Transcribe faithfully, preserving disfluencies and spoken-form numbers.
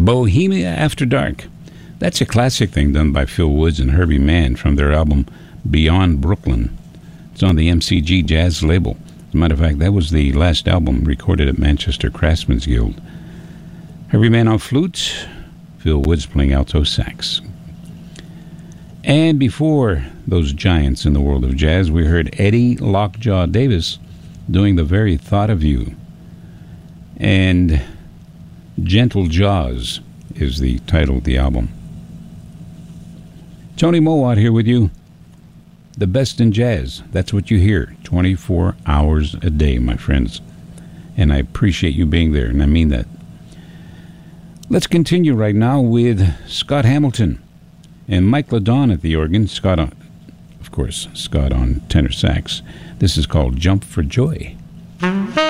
Bohemia After Dark. That's a classic thing done by Phil Woods and Herbie Mann from their album Beyond Brooklyn. It's on the M C G Jazz label. As a matter of fact, that was the last album recorded at Manchester Craftsmen's Guild. Herbie Mann on flute, Phil Woods playing alto sax. And before those giants in the world of jazz, we heard Eddie Lockjaw Davis doing The Very Thought of You. And Gentle Jaws is the title of the album. Tony Mowat here with you. The best in jazz. That's what you hear twenty-four hours a day, my friends. And I appreciate you being there, and I mean that. Let's continue right now with Scott Hamilton and Mike LaDon at the organ. Scott, on, of course, Scott on tenor sax. This is called Jump for Joy.